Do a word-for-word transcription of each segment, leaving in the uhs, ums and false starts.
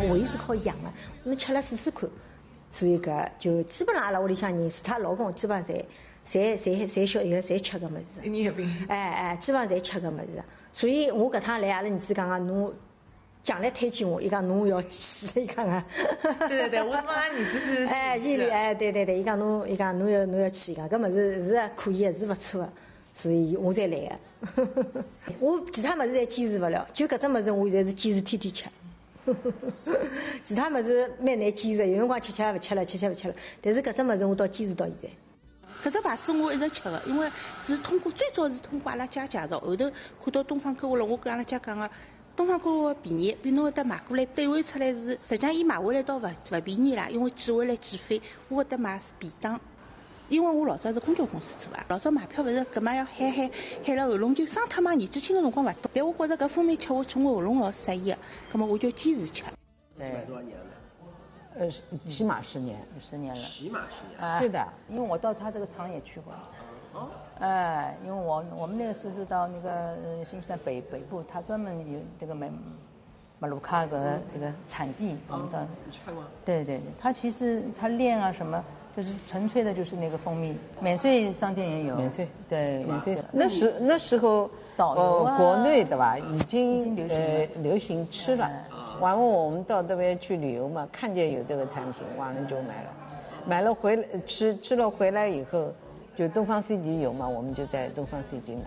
胃是靠养的，侬吃了试试看。所以搿就基本上阿拉屋里向人，除脱老公，基本上侪侪侪侪晓得侪吃搿物事。 一年一饼。 哎哎，基本上侪吃搿物事。所以我搿趟来，阿拉儿子讲讲侬。强烈推荐我，伊讲侬要去，伊讲啊。 对对对，我是帮俺儿子是。 哎，伊哎，对对对，伊讲侬，伊讲侬要侬要去，伊讲搿物事是可以的，是勿错的，所以我才来的。我其他物事侪坚持勿了，就搿只物事我现在是坚持天天吃。其他物事蛮难坚持，有辰光吃吃勿吃了，吃吃勿吃了，但是搿只物事我到坚持到现在。 搿只牌子我一直吃的，因为是通过最早是通过阿拉家介绍，后头看到东方购物了，我跟阿拉家讲个。东方购物便宜，比侬搿搭买过来兑换出来是，实际上伊买回来倒勿勿便宜啦，因为寄回来计费，我搿搭买是便当。因为我老早是公交公司做啊，老早买票勿是搿么要喊喊喊了喉咙就伤脱嘛，年纪轻个辰光勿懂，但我觉着搿方面吃下去我喉咙老适意个，搿么我就坚持吃。 对， 买多少年了？ 呃，起码十年， 十年了。 起码十年。 啊，对的， 因为我到他这个厂也去过。 哦。 哎，因为我我们那个是是到那个呃新西兰北北部，他专门有这个马马鲁卡个这个产地，我们到。 你去看过？ 对对对，他其实他炼啊什么，就是纯粹的就是那个蜂蜜，免税商店也有。 免税。 对， 免税。那时那时候， 导游啊， 国内对吧，已经已经流行呃流行吃了。完了我们到那边去旅游嘛，看见有这个产品，完了就买了，买了回来吃吃了回来以后。就东方 C G 有嘛，我们就在东方 C G 买。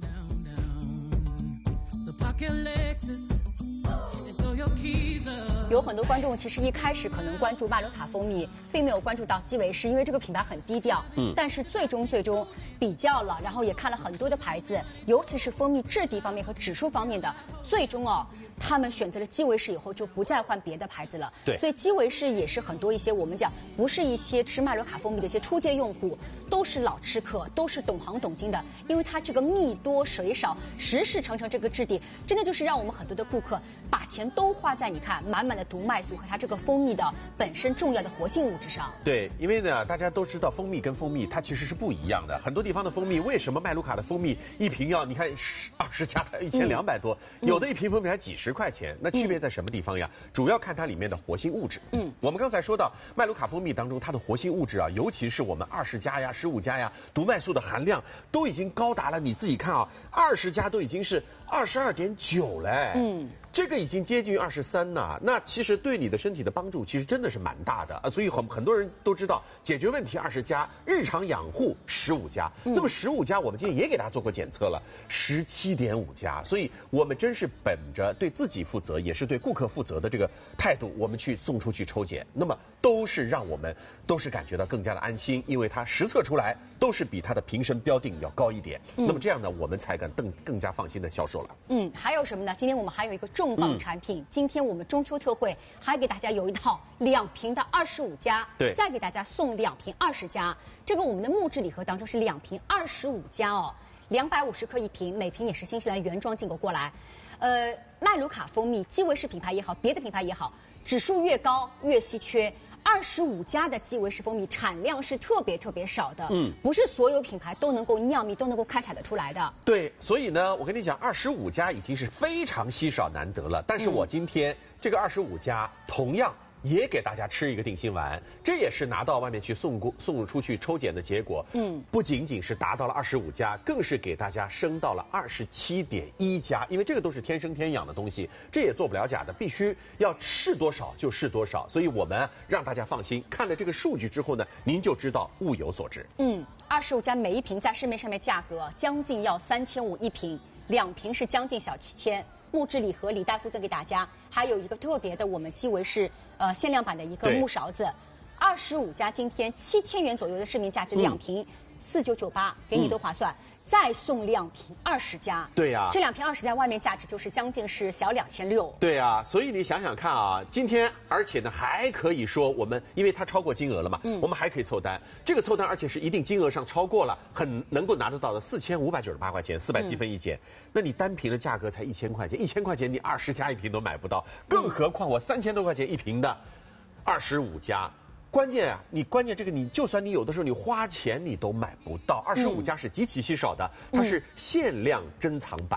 有很多观众其实一开始可能关注麦卢卡蜂蜜，并没有关注到基维氏，因为这个品牌很低调。嗯，但是最终最终比较了，然后也看了很多的牌子，尤其是蜂蜜质地方面和指数方面的，最终哦。他们选择了基维氏以后，就不再换别的牌子了。 对， 所以基维氏也是很多一些我们讲不是一些吃麦卢卡蜂蜜的一些初阶用户，都是老吃客，都是懂行懂经的。因为它这个蜜多水少，实实诚诚这个质地，真的就是让我们很多的顾客把钱都花在你看满满的毒麦素和它这个蜂蜜的本身重要的活性物质上。 对，因为呢，大家都知道蜂蜜跟蜂蜜它其实是不一样的。很多地方的蜂蜜，为什么麦卢卡的蜂蜜一瓶要你看二十加它一千两百多，嗯、有的一瓶蜂蜜才几十块钱，那区别在什么地方呀？嗯、主要看它里面的活性物质。嗯，我们刚才说到麦卢卡蜂蜜当中，它的活性物质啊，尤其是我们二十加呀、十五加呀，毒麦素的含量都已经高达了。你自己看啊，二十加都已经是二十二点九嘞。嗯。这个已经接近二十三呐，那其实对你的身体的帮助其实真的是蛮大的啊，所以很很多人都知道解决问题二十加，日常养护十五加。嗯、那么十五加我们今天也给大家做过检测了，十七点五加，所以我们真是本着对自己负责，也是对顾客负责的这个态度，我们去送出去抽检，那么都是让我们都是感觉到更加的安心，因为它实测出来都是比它的瓶身标定要高一点。嗯、那么这样呢，我们才敢更更加放心的销售了。 嗯，还有什么呢？今天我们还有一个重磅产品，嗯、今天我们中秋特惠还给大家有一套两瓶的二十五加， 对， 再给大家送两瓶二十加。这个我们的木质礼盒当中是两瓶二十五加哦，两百五十克一瓶，每瓶也是新西兰原装进口过来。呃，麦卢卡蜂蜜，基维氏品牌也好，别的品牌也好，指数越高越稀缺。二十五加的基维氏蜂蜜产量是特别特别少的，嗯，不是所有品牌都能够酿蜜，都能够开采得出来的。 对，所以呢，我跟你讲，二十五加已经是非常稀少难得了。但是我今天、嗯、这个二十五加同样也给大家吃一个定心丸，这也是拿到外面去送过送出去抽检的结果。嗯，不仅仅是达到了二十五加，更是给大家升到了二十七点一加，因为这个都是天生天养的东西，这也做不了假的，必须要是多少就是多少。所以我们让大家放心，看了这个数据之后呢，您就知道物有所值。 嗯，二十五加每一瓶在市面上面价格将近要三千五一瓶，两瓶是将近小七千。木质礼盒礼袋附赠给大家，还有一个特别的我们基维氏呃限量版的一个木勺子，二十五加今天七千元左右的市面价值，两瓶四九九八，给你多划算。嗯，再送两瓶二十加， 对呀、啊， 这两瓶二十加外面价值就是将近是小两千六， 对呀、啊，所以你想想看啊，今天而且呢还可以说我们因为它超过金额了嘛，嗯，我们还可以凑单，这个凑单而且是一定金额上超过了，很能够拿得到的四千五百九十八块钱，四百积分一减，嗯、那你单瓶的价格才一千块钱，一千块钱你二十加一瓶都买不到，更何况我三千多块钱一瓶的二十五加。关键啊，你关键这个你就算你有的时候你花钱你都买不到，二十五加是极其稀少的，它是限量珍藏版。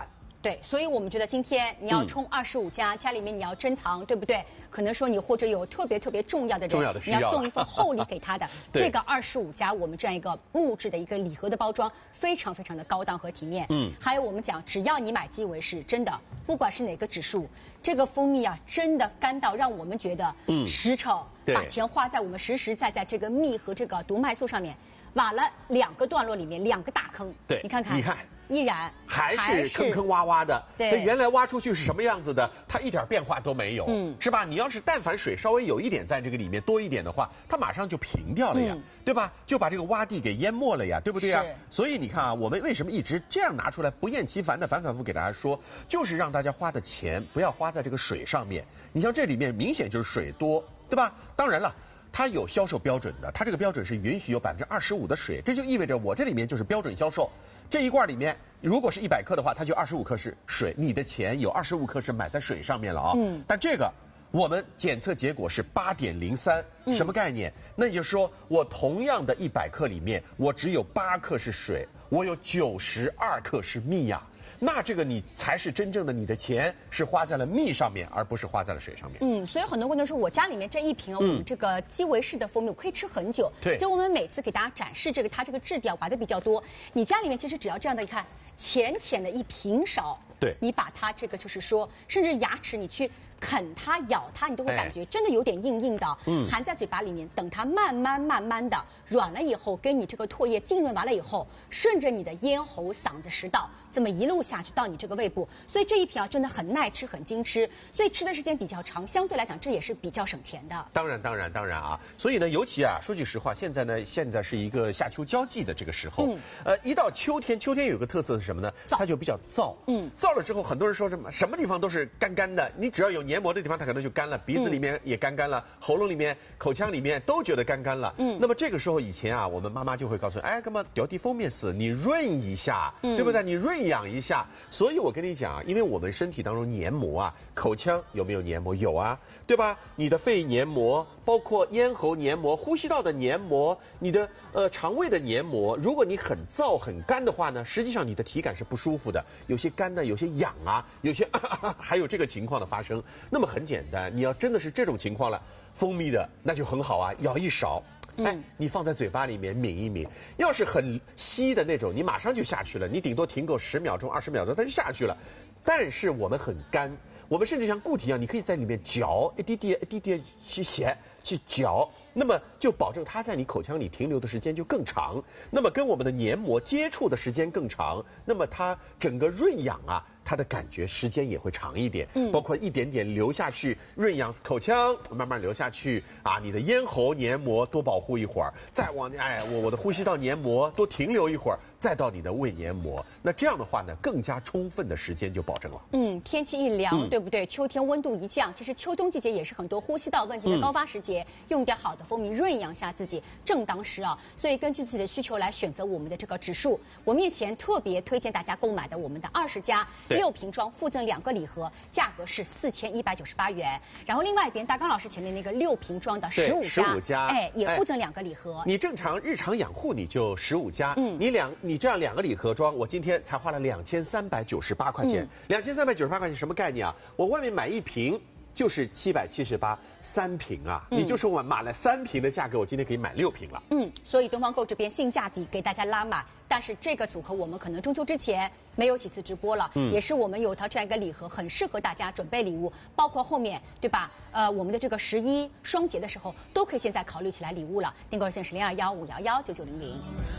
对，所以我们觉得今天你要冲二十五家，家里面你要珍藏，对不对？可能说你或者有特别特别重要的人， 重要的需要你要送一份厚礼给他的。 对这个二十五家，我们这样一个木质的一个礼盒的包装，非常非常的高档和体面。嗯，还有我们讲，只要你买基维士，真的不管是哪个指数，这个蜂蜜啊，真的干到让我们觉得，嗯，实诚，把钱花在我们实实在在这个蜜和这个毒麦素上面。挖了两个段落里面两个大坑， 对， 你看看， 你看， 依然还是坑坑洼洼的。 对， 它原来挖出去是什么样子的，它一点变化都没有，嗯，是吧？你要是但凡水稍微有一点在这个里面多一点的话，它马上就平掉了呀，嗯、对吧？就把这个洼地给淹没了呀，对不对呀？所以你看啊，我们为什么一直这样拿出来不厌其烦的反反复复给大家说，就是让大家花的钱不要花在这个水上面。你像这里面明显就是水多，对吧？当然了。它有销售标准的，它这个标准是允许有百分之二十五的水，这就意味着我这里面就是标准销售。这一罐里面如果是一百克的话，它就二十五克是水，你的钱有二十五克是买在水上面了啊。嗯。但这个我们检测结果是八点零三，什么概念？那也就是说，我同样的一百克里面，我只有八克是水，我有九十二克是蜜呀。那这个你才是真正的你的钱是花在了蜜上面，而不是花在了水上面。 嗯，所以很多观众说，我家里面这一瓶啊，嗯、我们这个基维士的蜂蜜我可以吃很久。 对， 就我们每次给大家展示这个，它这个质地啊玩的比较多。你家里面其实只要这样的一看，浅浅的一平勺， 对， 你把它这个就是说，甚至牙齿你去啃它、咬它，你都会感觉真的有点硬硬的，嗯，含在嘴巴里面，等它慢慢慢慢的软了以后，跟你这个唾液浸润完了以后，顺着你的咽喉、嗓子、食道。这么一路下去到你这个胃部，所以这一瓶啊真的很耐吃、很经吃，所以吃的时间比较长，相对来讲这也是比较省钱的。 当然，当然，当然啊！所以呢，尤其啊，说句实话，现在呢，现在是一个夏秋交际的这个时候，嗯，呃，一到秋天，秋天有个特色是什么呢？它就比较燥，嗯，燥了之后，很多人说什么什么地方都是干干的，你只要有黏膜的地方，它可能就干了，鼻子里面也干干了，喉咙里面、口腔里面都觉得干干了，嗯。那么这个时候，以前啊，我们妈妈就会告诉你，哎，干嘛掉地蜂蜜死，你润一下，对不对？你润养一下。所以我跟你讲啊，因为我们身体当中黏膜啊，口腔有没有黏膜？有啊，对吧？你的肺黏膜，包括咽喉黏膜、呼吸道的黏膜，你的呃肠胃的黏膜，如果你很燥很干的话呢，实际上你的体感是不舒服的，有些干的，有些痒啊，有些、啊、还有这个情况的发生。那么很简单，你要真的是这种情况了，蜂蜜的那就很好啊，舀一勺。哎，你放在嘴巴里面抿一抿，要是很稀的那种，你马上就下去了，你顶多停够十秒钟、二十秒钟，它就下去了。但是我们很干，我们甚至像固体一样，你可以在里面嚼一滴滴、一滴滴去写。去嚼，那么就保证它在你口腔里停留的时间就更长，那么跟我们的黏膜接触的时间更长，那么它整个润养啊，它的感觉时间也会长一点，嗯，包括一点点流下去，润养口腔，慢慢流下去啊，你的咽喉黏膜多保护一会儿，再往哎我我的呼吸道黏膜多停留一会儿，再到你的胃黏膜，那这样的话呢，更加充分的时间就保证了。 嗯，天气一凉，嗯、对不对？秋天温度一降，其实秋冬季节也是很多呼吸道问题的高发时节。嗯用点好的蜂蜜润养下自己，正当时啊。所以根据自己的需求来选择我们的这个指数。我面前特别推荐大家购买的我们的二十加六瓶装，附赠两个礼盒，价格是四千一百九十八元。然后另外一边，大刚老师前面那个六瓶装的十五加，十五加，哎，也附赠两个礼盒。 你正常日常养护你就十五加，嗯，你两你这样两个礼盒装，我今天才花了两千三百九十八块钱。两千三百九十八块钱什么概念啊？我外面买一瓶。就是七百七十八三瓶啊，嗯、也就是我买了三瓶的价格，我今天可以买六瓶了。 嗯，所以东方购这边性价比给大家拉满，但是这个组合我们可能中秋之前没有几次直播了，嗯、也是我们有它这样一个礼盒，很适合大家准备礼物，包括后面对吧？呃，我们的这个十一双节的时候，都可以现在考虑起来礼物了。订购热线是零二幺五幺幺九九零零。